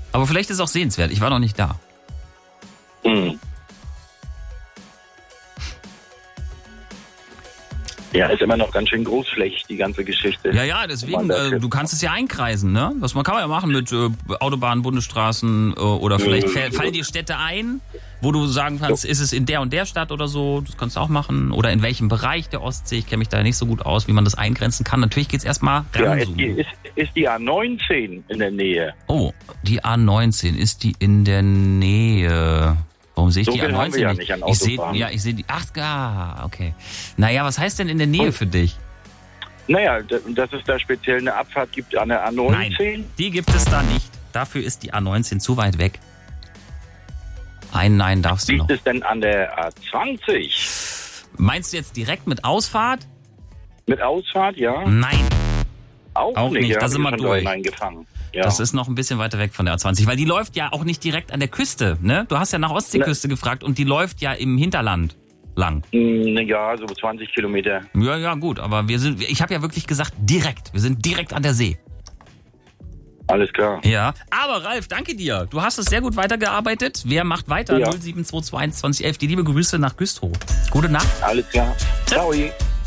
Aber vielleicht ist es auch sehenswert. Ich war noch nicht da. Hm. Ja, ist immer noch ganz schön großflächig, die ganze Geschichte. Ja, deswegen, du kannst es ja einkreisen, ne? Das kann man ja machen mit Autobahnen, Bundesstraßen oder vielleicht fallen dir Städte ein, wo du sagen kannst, ist es in der und der Stadt oder so, das kannst du auch machen. Oder in welchem Bereich der Ostsee, ich kenne mich da nicht so gut aus, wie man das eingrenzen kann. Natürlich geht's erstmal ranzoomen. Ja, ist die A19 in der Nähe. Oh, die A19, ist die in der Nähe? Warum sehe ich so die viel A19 haben wir ja nicht? nicht an Autobahnen. Ich sehe die. Ach, okay. Naja, was heißt denn in der Nähe für dich? Naja, dass es da speziell eine Abfahrt gibt an der A19. Nein, die gibt es da nicht. Dafür ist die A19 zu weit weg. Ein Nein darfst du noch. Liegt es denn an der A20? Meinst du jetzt direkt mit Ausfahrt? Mit Ausfahrt, ja. Nein, Auch nicht. da sind wir durch. Gefangen. Ja. Das ist noch ein bisschen weiter weg von der A20, weil die läuft ja auch nicht direkt an der Küste, ne? Du hast ja nach Ostseeküste gefragt und die läuft ja im Hinterland lang. Ja, so 20 Kilometer. Ja, gut, aber ich habe ja wirklich gesagt direkt. Wir sind direkt an der See. Alles klar. Ja, aber Ralf, danke dir. Du hast es sehr gut weitergearbeitet. Wer macht weiter? Ja. 07221 2011. Die liebe Grüße nach Güstrow. Gute Nacht. Alles klar. Tschüss. Ciao.